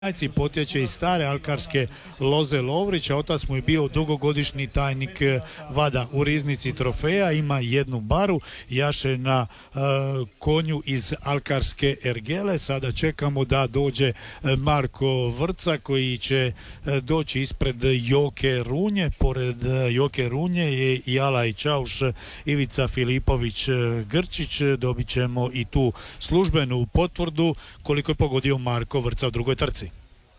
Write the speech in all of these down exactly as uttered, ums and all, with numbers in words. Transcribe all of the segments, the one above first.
Majci potječe iz stare alkarske loze Lovrića, otac mu je bio dugogodišnji tajnik vada u riznici trofeja, ima jednu baru, jaše na e, konju iz alkarske ergele. Sada čekamo da dođe Marko Vrca koji će e, doći ispred Joke Runje. Pored Joke Runje je i Alaj Čauš, Ivica Filipović Grčić. Dobit ćemo i tu službenu potvrdu koliko je pogodio Marko Vrca u drugoj trci.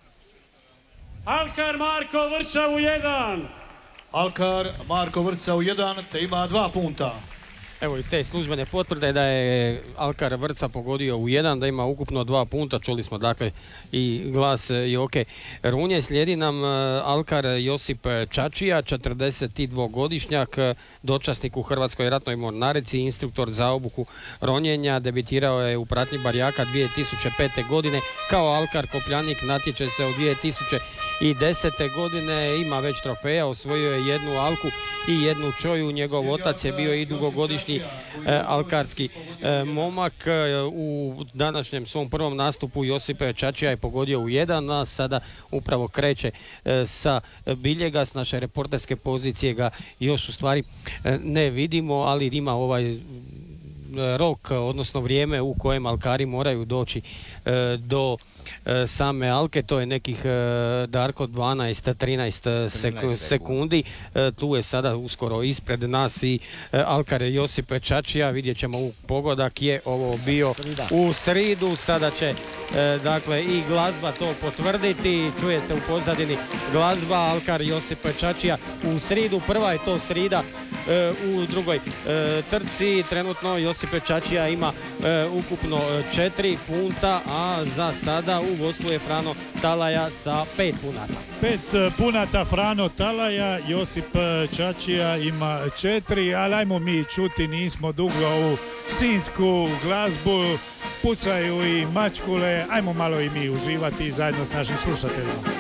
Alkar Marko Vrca u jedan. Alkar Marko Vrca u jedan, te ima dva punta. Evo i te službene potvrde da je Alkar Vrca pogodio u jedan, da ima ukupno dva punta. Čuli smo dakle i glas Joke Runje. Slijedi nam Alkar Josip Čačija, četrdesetdvogodišnjak, dočasnik u Hrvatskoj ratnoj mornarici, instruktor za obuku ronjenja. Debitirao je u pratnji barjaka dvije tisuće pete. godine kao Alkar Kopljanik, natječe se od dvije tisuće desete. godine, ima već trofeja, osvojio je jednu alku i jednu čoju. Njegov otac je bio i dugogodišnji E, alkarski e, momak. E, u današnjem svom prvom nastupu Josip Čačija je pogodio u jedan, a sada upravo kreće e, sa biljega. S naše reporterske pozicije ga još u stvari e, ne vidimo, ali ima ovaj rok, odnosno vrijeme u kojem alkari moraju doći e, do e, same alke. To je nekih e, Darko dvanaest trinaest sekundi. E, tu je sada uskoro ispred nas i e, alkar Josip Čačija. Vidjet ćemo u pogodak je ovo bio u sridu. Sada će e, dakle i glazba to potvrditi. Čuje se u pozadini glazba. Alkar Josip Čačija u sridu. Prva je to srida e, u drugoj e, trci. Trenutno Josip Čačija ima e, ukupno četiri punta, a za sada u vodstvu je Frano Talaja sa pet punata. Pet punata Frano Talaja, Josip Čačija ima četiri, ali ajmo mi čuti, nismo dugo u sinjsku glazbu, pucaju i mačkule, ajmo malo i mi uživati zajedno s našim slušateljima.